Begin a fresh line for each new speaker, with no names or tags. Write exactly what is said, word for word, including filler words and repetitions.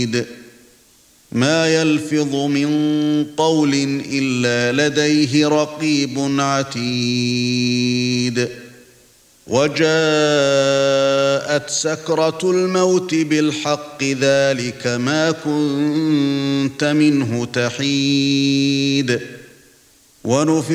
ما يلفظ من قول إلا لديه رقيب عتيد وجاءت سكرة الموت بالحق ذلك ما كنت منه تحيد ونفخ